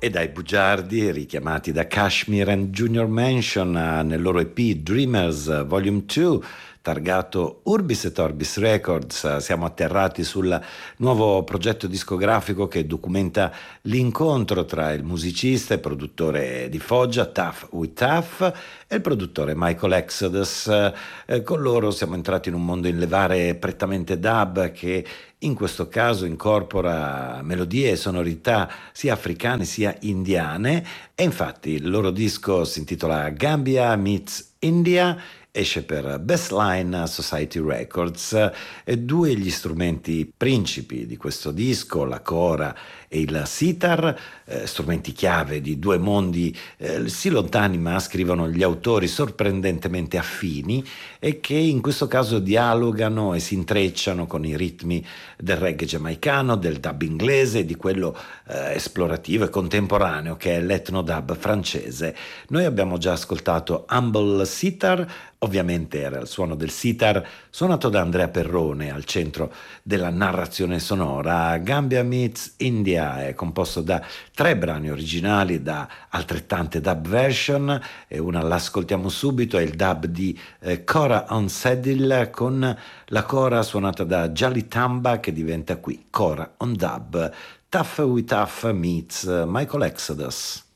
E dai bugiardi, richiamati da Kashmir and Junior Mansion nel loro EP Dreamers Volume 2, targato Urbis et Orbis Records, siamo atterrati sul nuovo progetto discografico che documenta l'incontro tra il musicista e produttore di Foggia, Tough with Tough, e il produttore Michael Exodus. Con loro siamo entrati in un mondo in levare prettamente dub che in questo caso incorpora melodie e sonorità sia africane sia indiane, e infatti il loro disco si intitola Gambia Meets India, esce per Bestline Society Records, e due gli strumenti principi di questo disco, la cora e il sitar, strumenti chiave di due mondi sì lontani, ma scrivono gli autori sorprendentemente affini, e che in questo caso dialogano e si intrecciano con i ritmi del reggae giamaicano, del dub inglese e di quello esplorativo e contemporaneo che è l'ethno dub francese. Noi abbiamo già ascoltato Humble Sitar, ovviamente era il suono del sitar suonato da Andrea Perrone al centro della narrazione sonora. Gambia Meets India è composto da 3 brani originali, da altrettante dub version, e una l'ascoltiamo subito, è il dub di Cora on Saddle con la cora suonata da Jali Tamba, che diventa qui Cora on Dub. Tough with Tough meets Michael Exodus.